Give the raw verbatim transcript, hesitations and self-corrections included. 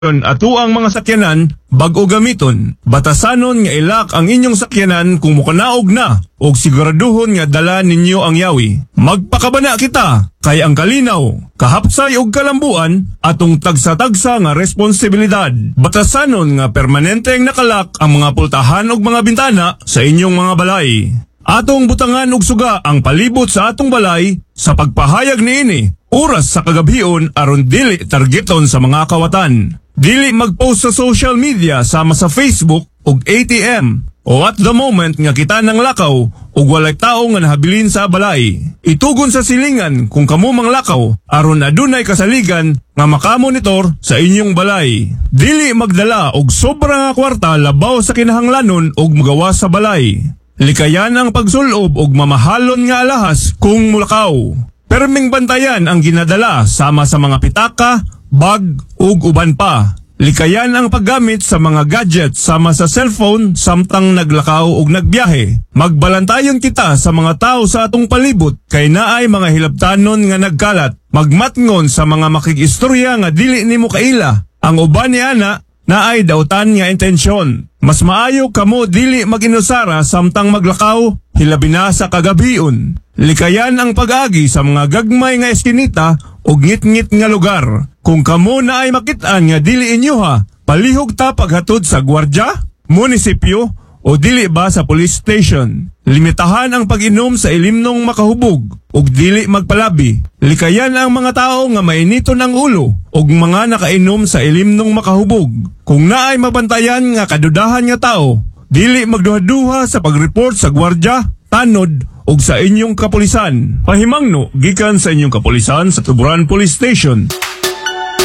ato ang mga sakyanan bag-o gamiton. Batasanon nga ilak ang inyong sakyanan kung mukanaog na o siguraduhon nga dala ninyo ang yawi. Magpakabana kita kay ang kalinaw, kahapsay og kalambuan atong tagsa-tagsa nga responsibilidad. Batasanon nga permanenteng nakalak ang mga pultahan og mga bintana sa inyong mga balay. Atong butangan og suga ang palibot sa atong balay sa pagpahayag niini oras sa kagabion aron dili targeton sa mga kawatan. Dili mag-post sa social media sama sa Facebook ug A T M o at the moment nga kita nang lakaw ug walay tao nga nahabilin sa balay. Itugon sa silingan kung kamo manglakaw aron adunay kasaligan nga makamonitor sa inyong balay. Dili magdala og sobra nga kwarta labaw sa kinahanglanon ug magawa sa balay. Likayan ang pagsulob og mamahalon nga alahas kung mulakaw. Perming bantayan ang ginadala sama sa mga pitaka, bag ug uban pa. Likayan ang paggamit sa mga gadget sama sa cellphone samtang naglakaw ug nagbiyahe. Magbalantayon kita sa mga tao sa atong palibot kay naay mga hilabtanon nga nagkalat. Magmatngon sa mga makikistorya nga dili nimo kaila. Ang uban ni ana naay dautan nga intensyon. Mas maayo kamo dili maginusara samtang maglakaw hilabi na sa kagabion. Likayan ang pag-agi sa mga gagmay nga eskinita o ngit-ngit nga lugar. Kung kamo na ay makitaan nga dili inyoha, palihog ta paghatod sa gwardya, munisipyo o dili ba sa police station. Limitahan ang pag-inom sa ilimnong makahubog ug dili magpalabi. Likayan ang mga tao nga mainito ng ulo ug mga nakainom sa ilimnong makahubog. Kung naay mabantayan nga kadudahan nga tao, dili magduha-duha sa pag-report sa gwardya, tanod ug sa inyong kapulisan. Pahimangno gikan sa inyong kapulisan sa Tuburan Police Station.